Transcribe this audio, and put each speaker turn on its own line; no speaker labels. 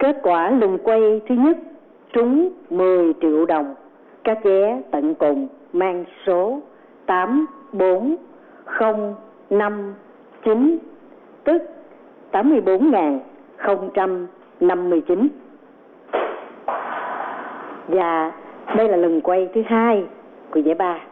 Kết quả lần quay thứ nhất trúng 10 triệu đồng. Các vé tận cùng mang số 84059, tức 84.059. Và đây là lần quay thứ hai của giải ba.